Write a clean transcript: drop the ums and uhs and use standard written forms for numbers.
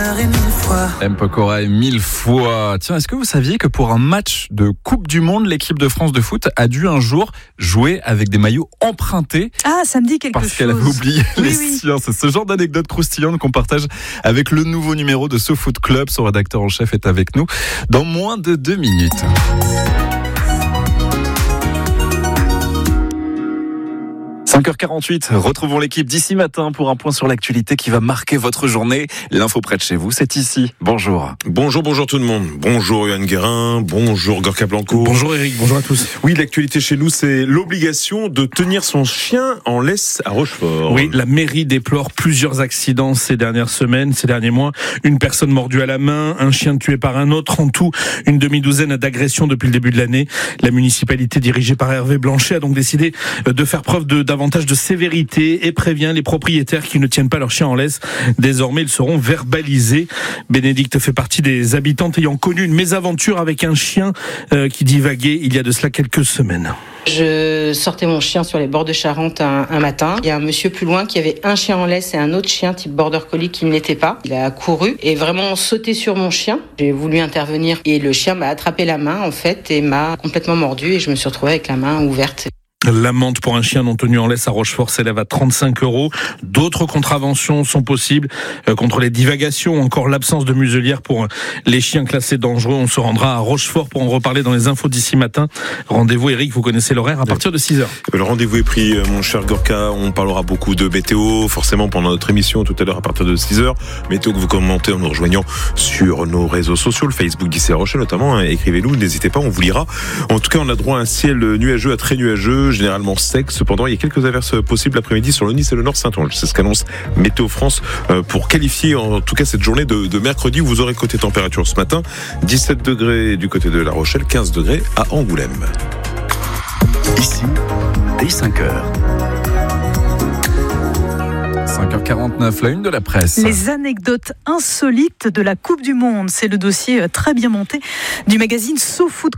Pokora et 1000 fois. M. Pokora et 1000 fois. Tiens, est-ce que vous saviez que pour un match de Coupe du Monde, l'équipe de France de foot a dû un jour jouer avec des maillots empruntés? Ah, ça me dit quelque chose. Parce qu'elle avait oublié les siens. C'est ce genre d'anecdote croustillante qu'on partage avec le nouveau numéro de SoFoot Club. Son rédacteur en chef est avec nous dans moins de 2 minutes. 5h48, retrouvons l'équipe d'ici matin pour un point sur l'actualité qui va marquer votre journée. L'info près de chez vous, c'est ici. Bonjour. Bonjour tout le monde. Bonjour Yoann Guérin, bonjour Gorka Blanco. Bonjour Eric, bonjour à tous. Oui, l'actualité chez nous, c'est l'obligation de tenir son chien en laisse à Rochefort. Oui, la mairie déplore plusieurs accidents ces dernières semaines, ces derniers mois. Une personne mordue à la main, un chien tué par un autre. En tout, une demi-douzaine d'agressions depuis le début de l'année. La municipalité dirigée par Hervé Blanchet a donc décidé de faire preuve davantage de sévérité et prévient les propriétaires qui ne tiennent pas leur chien en laisse. Désormais, ils seront verbalisés. Bénédicte fait partie des habitantes ayant connu une mésaventure avec un chien qui divaguait il y a de cela quelques semaines. Je sortais mon chien sur les bords de Charente un matin. Il y a un monsieur plus loin qui avait un chien en laisse et un autre chien type border collie qui ne l'était pas. Il a couru et vraiment sauté sur mon chien. J'ai voulu intervenir et le chien m'a attrapé la main en fait et m'a complètement mordu et je me suis retrouvée avec la main ouverte. L'amende pour un chien non tenu en laisse à Rochefort s'élève à 35 €. D'autres contraventions sont possibles contre les divagations ou encore l'absence de muselière pour les chiens classés dangereux. On se rendra à Rochefort pour en reparler dans les infos d'ici matin. Rendez-vous Eric, vous connaissez l'horaire à partir de 6h. Le rendez-vous est pris, mon cher Gorka. On parlera beaucoup de météo, forcément pendant notre émission tout à l'heure à partir de 6h. Météo que vous commentez en nous rejoignant sur nos réseaux sociaux, le Facebook d'IC Rochelle notamment. Écrivez-nous, n'hésitez pas, on vous lira. En tout cas, on a droit à un ciel nuageux à très nuageux, généralement sec. Cependant, il y a quelques averses possibles l'après-midi sur le Nice et le Nord Saint-Onge. C'est ce qu'annonce Météo France pour qualifier en tout cas cette journée de mercredi où vous aurez côté température ce matin 17 degrés du côté de La Rochelle, 15 degrés à Angoulême. Ici, dès 5h. 5h49, la une de la presse. Les anecdotes insolites de la Coupe du Monde. C'est le dossier très bien monté du magazine SoFoot